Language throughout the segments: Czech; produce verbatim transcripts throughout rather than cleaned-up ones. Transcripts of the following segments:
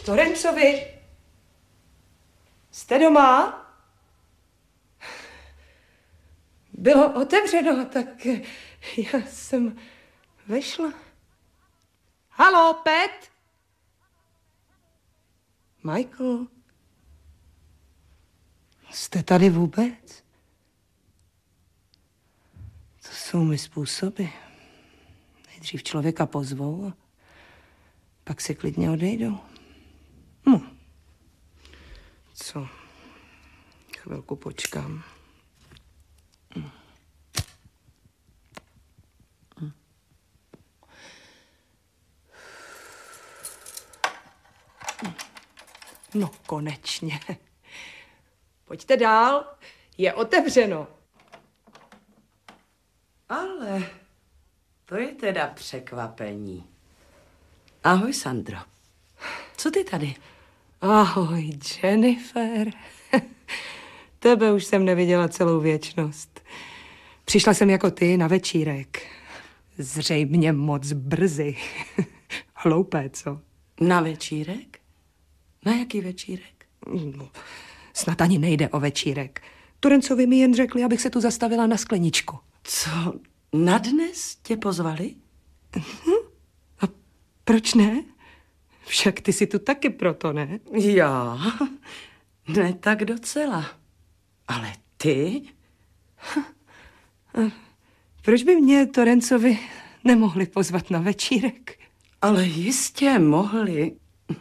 Torencovi, jste doma? Bylo otevřeno, tak já jsem vešla. Haló, Pet? Michael? Jste tady vůbec? To jsou mi způsoby. Nejdřív člověka pozvou a pak se klidně odejdou. No. Co? Chvilku počkám. No, konečně. Pojďte dál, je otevřeno. Ale to je teda překvapení. Ahoj, Sandro. Co ty tady? Ahoj, Jennifer. Tebe už jsem neviděla celou věčnost. Přišla jsem jako ty na večírek. Zřejmě moc brzy. Hloupé, co? Na večírek? Na jaký večírek? No, snad ani nejde o večírek. Torencovi mi jen řekli, abych se tu zastavila na skleničku. Co, na dnes tě pozvali? A proč ne? Však ty jsi tu taky proto, ne? Já? Ne tak docela. Ale ty? A proč by mě Torencovi nemohli pozvat na večírek? Ale jistě mohli.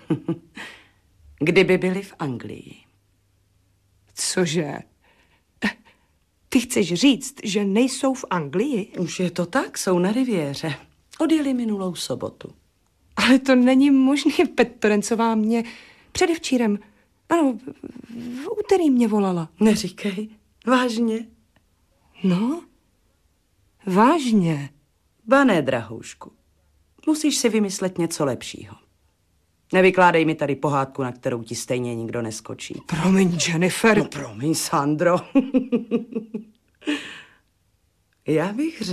Kdyby byli v Anglii. Cože? Ty chceš říct, že nejsou v Anglii? Už je to tak, jsou na riviéře. Odjeli minulou sobotu. Ale to není možný, Pet Torencová mě předevčírem, ano, v úterý mě volala. Neříkej, vážně? No, vážně. Ba ne, drahoušku. Musíš si vymyslet něco lepšího. Nevykládej mi tady pohádku, na kterou ti stejně nikdo neskočí. Promiň, Jennifer. No promiň, Sandro. Já bych